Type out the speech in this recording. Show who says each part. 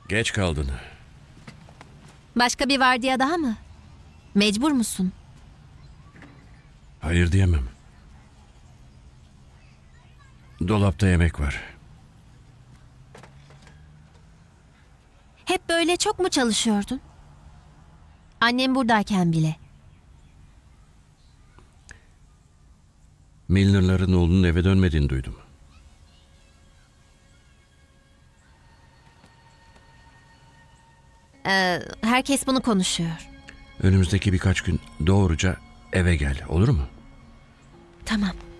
Speaker 1: Geç kaldın.
Speaker 2: Başka bir vardiya daha mı? Mecbur musun?
Speaker 1: Hayır diyemem. Dolapta yemek var.
Speaker 2: Hep böyle çok mu çalışıyordun? Annem buradayken bile.
Speaker 1: Milner'ların oğlunun eve dönmediğini duydum.
Speaker 2: Herkes bunu konuşuyor.
Speaker 1: Önümüzdeki birkaç gün doğruca eve gel, olur mu?
Speaker 2: Tamam.